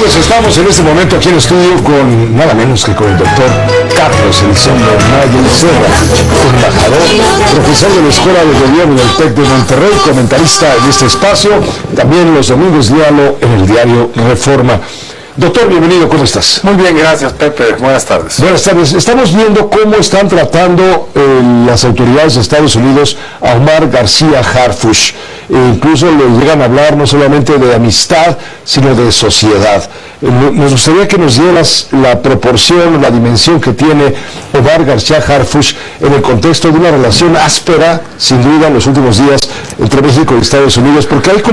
pues estamos en este momento aquí en estudio con nada menos que con el doctor Carlos Elizondo Mayer Serra, embajador, profesor de la Escuela de Gobierno del TEC de Monterrey, comentarista en este espacio, también los domingos diálogo en el diario Reforma. Doctor, bienvenido, ¿cómo estás? Muy bien, gracias, Pepe. Buenas tardes. Buenas tardes. Estamos viendo cómo están tratando las autoridades de Estados Unidos a Omar García Harfuch. Incluso le llegan a hablar no solamente de amistad, sino de sociedad. Nos gustaría que nos dieras la proporción, la dimensión que tiene Omar García Harfuch en el contexto de una relación áspera, sin duda, en los últimos días entre México y Estados Unidos, porque hay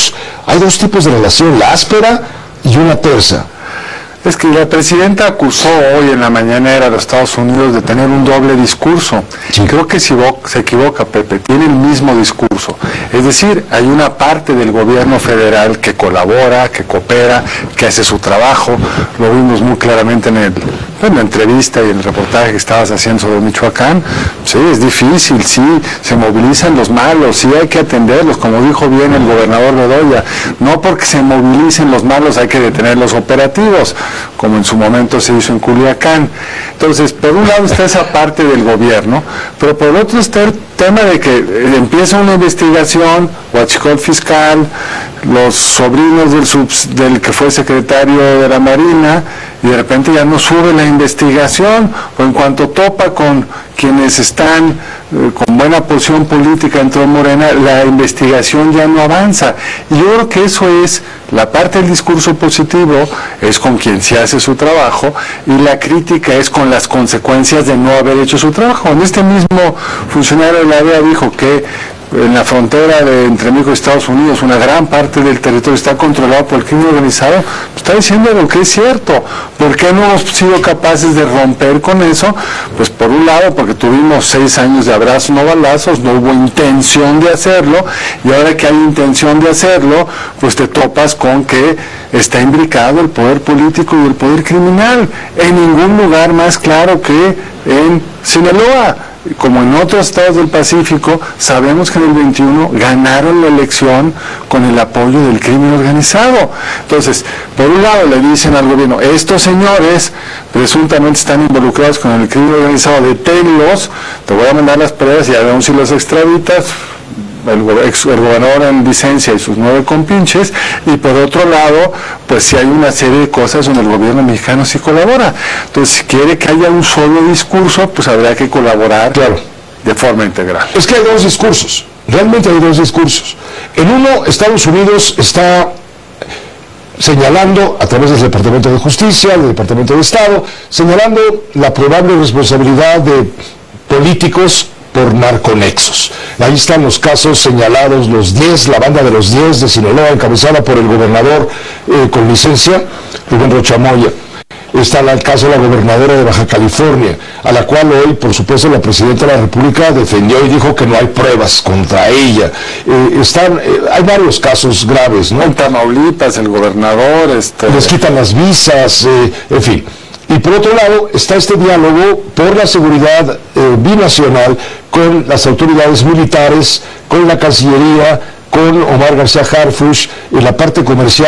dos tipos de relación, la áspera y una tersa. Es que la presidenta acusó hoy en la mañanera de Estados Unidos de tener un doble discurso. Sí. Creo que se equivoca, Pepe, tiene el mismo discurso. Es decir, hay una parte del gobierno federal que colabora, que coopera, que hace su trabajo. Lo vimos muy claramente en la entrevista y en el reportaje que estabas haciendo sobre Michoacán. Sí, es difícil, sí, se movilizan los malos, sí hay que atenderlos, como dijo bien el gobernador Bedoya. No porque se movilicen los malos hay que detener los operativos, como en su momento se hizo en Culiacán. Entonces, por un lado está esa parte del gobierno, pero por el otro está el tema de que empieza una investigación, huachicó el fiscal, los sobrinos del que fue secretario de la Marina, y de repente ya no sube la investigación, o en cuanto topa con quienes están con buena posición política dentro de Morena, la investigación ya no avanza. Y yo creo que eso es la parte del discurso positivo, es con quien se hace su trabajo, y la crítica es con las consecuencias de no haber hecho su trabajo. En este mismo funcionario de la DEA dijo que en la frontera entre México y Estados Unidos una gran parte del territorio está controlado por el crimen organizado. Está diciendo lo que es cierto. ¿Por qué no hemos sido capaces de romper con eso? Pues por un lado porque tuvimos 6 años de abrazos no balazos, no hubo intención de hacerlo, y ahora que hay intención de hacerlo, pues te topas con que está imbricado el poder político y el poder criminal. En ningún lugar más claro que en Sinaloa. Como en otros estados del Pacífico, sabemos que en el 21 ganaron la elección con el apoyo del crimen organizado. Entonces, por un lado le dicen al gobierno, estos señores presuntamente están involucrados con el crimen organizado, deténlos, te voy a mandar las pruebas y a ver si los extraditas. El gobernador en licencia y sus 9 compinches, y por otro lado, pues sí hay una serie de cosas donde el gobierno mexicano sí colabora. Entonces, si quiere que haya un solo discurso, pues habrá que colaborar, claro, de forma integral. Es que hay dos discursos, realmente hay dos discursos. En uno, Estados Unidos está señalando, a través del Departamento de Justicia, del Departamento de Estado, señalando la probable responsabilidad de políticos por narconexos. Ahí están los casos señalados, la banda de los 10 de Sinaloa, encabezada por el gobernador con licencia, Rubén Rocha Moya. Está el caso de la gobernadora de Baja California, a la cual hoy, por supuesto, la presidenta de la República defendió y dijo que no hay pruebas contra ella. Hay varios casos graves, ¿no? En Tamaulipas, el gobernador... Les quitan las visas, en fin. Y por otro lado está este diálogo por la seguridad binacional con las autoridades militares, con la Cancillería, con Omar García Harfuch, en la parte comercial.